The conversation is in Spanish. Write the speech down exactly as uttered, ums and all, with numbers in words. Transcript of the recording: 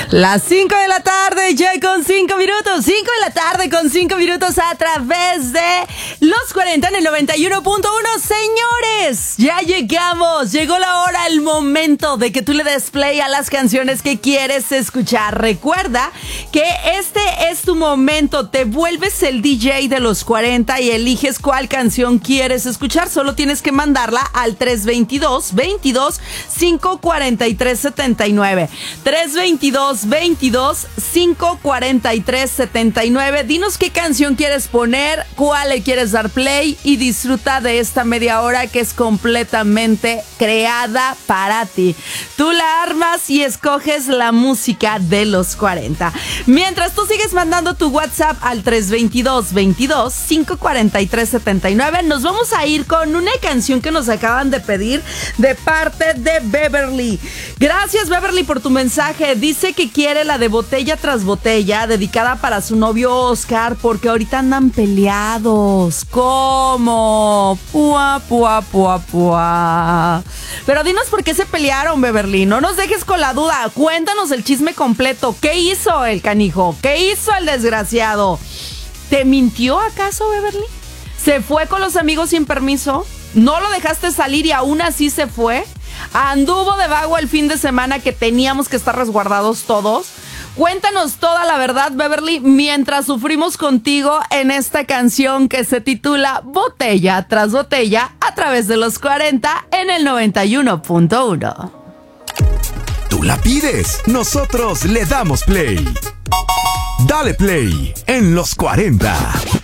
Las cinco de la tarde, ya con cinco minutos. cinco de la tarde con cinco minutos a través de Los cuarenta en el noventa y uno punto uno. Señores, ya llegamos. Llegó la hora, el momento de que tú le des play a las canciones que quieres escuchar. Recuerda que este es tu momento. Te vuelves el D J de Los cuarenta y eliges cuál canción quieres escuchar. Solo tienes que mandarla al tres veintidós, veintidós, cinco cuarenta y tres, setenta y nueve. tres veintidós, veintidós, cinco cuarenta y tres, setenta y nueve. Dinos qué canción quieres poner, cuál le quieres dar play y disfruta de esta media hora que es completamente creada para ti. Tú la armas y escoges la música de Los cuarenta. Mientras tú sigues mandando tu WhatsApp al tres veintidós, veintidós, cinco cuarenta y tres, setenta y nueve, nos vamos a ir con una canción que nos acaban de pedir de parte de Beverly. Gracias, Beverly, por tu mensaje. Dice que quiere la de Botella tras Botella, dedicada para su novio Oscar, porque ahorita andan peleados. ¿Cómo? Pua, pua, pua, pua. Pero dinos por qué se pelearon, Beverly. No nos dejes con la duda. Cuéntanos el chisme completo. ¿Qué hizo el canijo? ¿Qué hizo el desgraciado? ¿Te mintió acaso, Beverly? ¿Se fue con los amigos sin permiso? ¿No lo dejaste salir y aún así se fue? ¿Anduvo de vago el fin de semana que teníamos que estar resguardados todos? Cuéntanos toda la verdad, Beverly, mientras sufrimos contigo en esta canción que se titula Botella tras Botella a través de Los cuarenta en el noventa y uno punto uno. Tú la pides, nosotros le damos play. Dale play en Los cuarenta.